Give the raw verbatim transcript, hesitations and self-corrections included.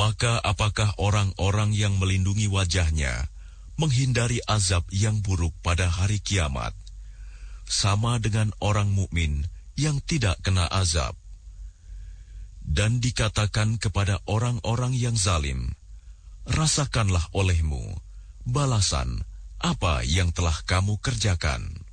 Maka apakah orang-orang yang melindungi wajahnya menghindari azab yang buruk pada hari kiamat, sama dengan orang mukmin yang tidak kena azab? Dan dikatakan kepada orang-orang yang zalim, rasakanlah olehmu balasan apa yang telah kamu kerjakan.